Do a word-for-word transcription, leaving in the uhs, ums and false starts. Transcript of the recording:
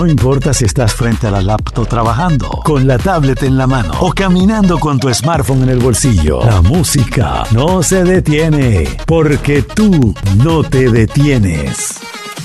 No importa si estás frente a la laptop trabajando, con la tablet en la mano o caminando con tu smartphone en el bolsillo, la música no se detiene, porque tú no te detienes.